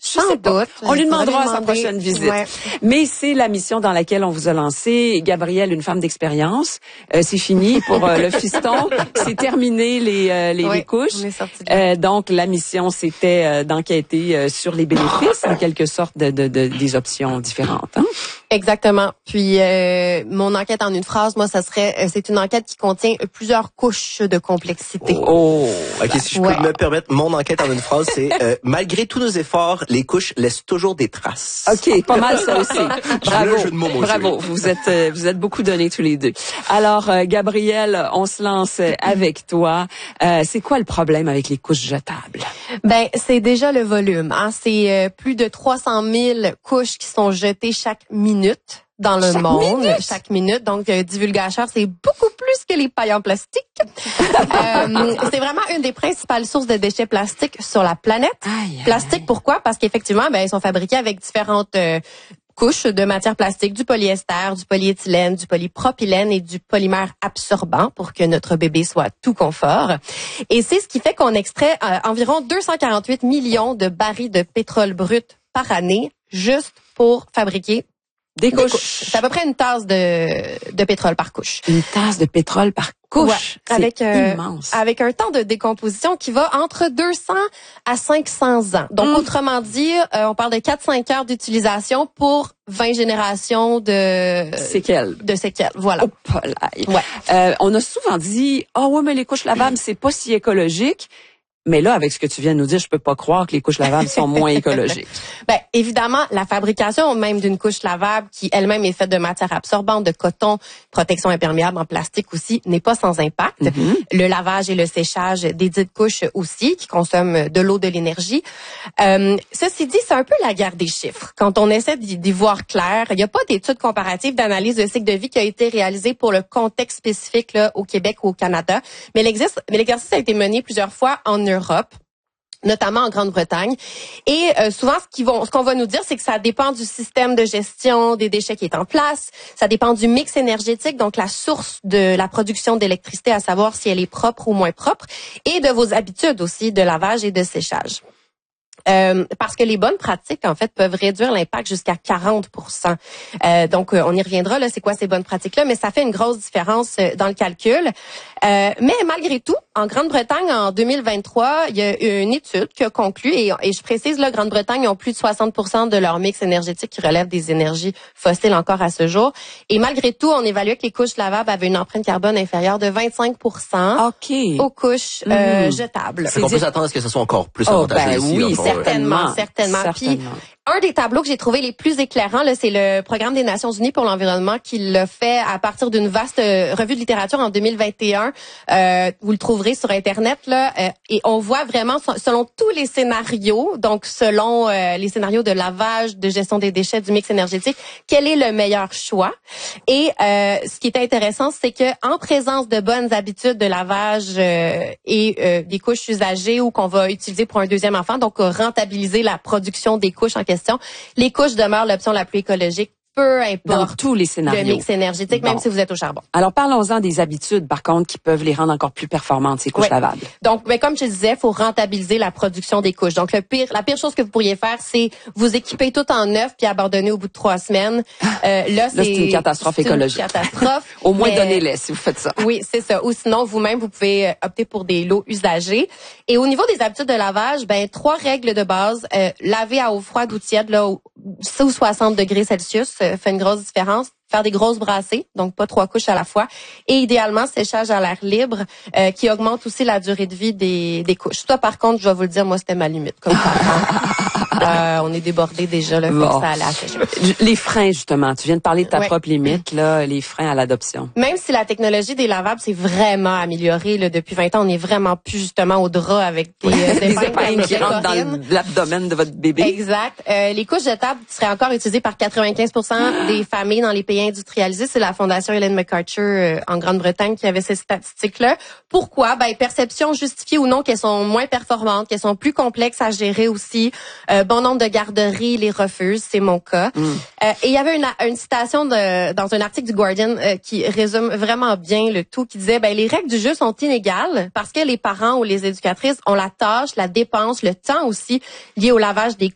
Je sais pas. On lui demandera à sa prochaine visite. Ouais. Mais c'est la mission dans laquelle on vous a lancé. Gabrielle, une femme d'expérience. C'est fini pour le fiston. C'est terminé les couches. On est sorti donc, la mission, c'était d'enquêter sur les bénéfices, en quelque sorte, des options différentes. Hein? Exactement. Puis, mon enquête en une phrase, moi, c'est une enquête qui contient plusieurs couches de complexité. Oh, OK, si je peux me permettre, mon enquête en une phrase, c'est malgré tous nos efforts, les couches laissent toujours des traces. OK, pas mal ça aussi. Bravo. Vous êtes beaucoup donnés tous les deux. Alors, Gabrielle, on se lance avec toi. C'est quoi le problème avec les couches jetables? Ben, c'est déjà le volume. Hein? C'est plus de 300 000 couches qui sont jetées chaque minute dans le monde, chaque minute. Donc, divulgateur, c'est beaucoup plus que les pailles en plastique. C'est vraiment une des principales sources de déchets plastiques sur la planète. Plastique, pourquoi? Parce qu'effectivement, ils sont fabriqués avec différentes couches de matière plastique, du polyester, du polyéthylène, du polypropylène et du polymère absorbant pour que notre bébé soit tout confort. Et c'est ce qui fait qu'on extrait environ 248 millions de barils de pétrole brut par année juste pour fabriquer des couches. C'est à peu près une tasse de pétrole par couche. Une tasse de pétrole par couche. Ouais, c'est immense. Avec un temps de décomposition qui va entre 200 à 500 ans. Donc, autrement dit, on parle de 4-5 heures d'utilisation pour 20 générations de séquelles. Voilà. On a souvent dit, mais les couches lavables, c'est pas si écologique. Mais là, avec ce que tu viens de nous dire, je peux pas croire que les couches lavables sont moins écologiques. Évidemment, la fabrication même d'une couche lavable, qui elle-même est faite de matière absorbante, de coton, protection imperméable en plastique aussi, n'est pas sans impact. Le lavage et le séchage des dites couches aussi, qui consomment de l'eau, de l'énergie. Ceci dit, c'est un peu la guerre des chiffres. Quand on essaie d'y voir clair, il n'y a pas d'études comparatives d'analyse de cycle de vie qui a été réalisée pour le contexte spécifique là, au Québec ou au Canada. Mais l'exercice a été mené plusieurs fois en Europe, notamment en Grande-Bretagne. Et souvent, ce qu'on va nous dire, c'est que ça dépend du système de gestion des déchets qui est en place. Ça dépend du mix énergétique, donc la source de la production d'électricité, à savoir si elle est propre ou moins propre, et de vos habitudes aussi de lavage et de séchage. Parce que les bonnes pratiques, en fait, peuvent réduire l'impact jusqu'à 40%. Donc, on y reviendra, là, c'est quoi ces bonnes pratiques-là, mais ça fait une grosse différence dans le calcul. Mais malgré tout, en Grande-Bretagne, en 2023, il y a une étude qui a conclu, et je précise, là, Grande-Bretagne ont plus de 60% de leur mix énergétique qui relève des énergies fossiles encore à ce jour. Et malgré tout, on évaluait que les couches lavables avaient une empreinte carbone inférieure de 25% aux couches jetables. On peut s'attendre à ce que ce soit encore plus avantageux ici. Oui, certainement. Puis, un des tableaux que j'ai trouvé les plus éclairants, là, c'est le Programme des Nations Unies pour l'environnement qui l'a fait à partir d'une vaste revue de littérature en 2021. Vous le trouverez sur Internet, là. Et on voit vraiment, selon tous les scénarios, donc selon les scénarios de lavage, de gestion des déchets, du mix énergétique, quel est le meilleur choix. Et ce qui est intéressant, c'est que en présence de bonnes habitudes de lavage et des couches usagées ou qu'on va utiliser pour un deuxième enfant, donc rentabiliser la production des couches en question, les couches demeurent l'option la plus écologique, peu importe dans tous les scénarios. Le mix énergétique, même si vous êtes au charbon. Alors, parlons-en des habitudes, par contre, qui peuvent les rendre encore plus performantes, ces couches lavables. Donc, comme je disais, il faut rentabiliser la production des couches. Donc, la pire chose que vous pourriez faire, c'est vous équiper tout en neuf puis abandonner au bout de 3 semaines. Là, c'est une catastrophe écologique. Une catastrophe. Au moins, donnez-les si vous faites ça. Oui, c'est ça. Ou sinon, vous-même, vous pouvez opter pour des lots usagés. Et au niveau des habitudes de lavage, 3 règles de base. Laver à eau froide ou tiède, là, sous 60 degrés Celsius, fait une grosse différence. Faire des grosses brassées, donc pas 3 couches à la fois. Et idéalement, séchage à l'air libre, qui augmente aussi la durée de vie des couches. Toi, par contre, je vais vous le dire, moi, c'était ma limite. Comme on est débordé déjà, là, fait que ça allait à sécher. Les freins, justement. Tu viens de parler de ta propre limite, là, les freins à l'adoption. Même si la technologie des lavables s'est vraiment améliorée, là, depuis 20 ans, on est vraiment plus justement au drap avec des épingles qui rentrent dans l'abdomen de votre bébé. Exact. Les couches jetables seraient encore utilisées par 95% des familles dans les pays industrialisés. C'est la Fondation Ellen MacArthur en Grande-Bretagne qui avait ces statistiques-là. Pourquoi? Perception justifiée ou non qu'elles sont moins performantes, qu'elles sont plus complexes à gérer aussi. Bon nombre de garderies les refusent, c'est mon cas. Et il y avait une citation dans un article du Guardian qui résume vraiment bien le tout, qui disait les règles du jeu sont inégales parce que les parents ou les éducatrices ont la tâche, la dépense, le temps aussi lié au lavage des